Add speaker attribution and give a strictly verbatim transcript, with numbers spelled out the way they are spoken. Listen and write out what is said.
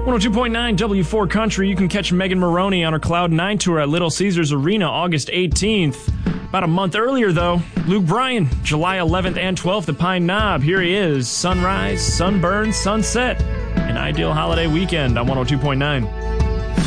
Speaker 1: one oh two point nine W four Country. You can catch Megan Maroney on her Cloud nine tour at Little Caesars Arena August eighteenth. About a month earlier, though, Luke Bryan, July eleventh and twelfth at Pine Knob. Here he is, sunrise, sunburn, sunset, an ideal holiday weekend on one oh two point nine.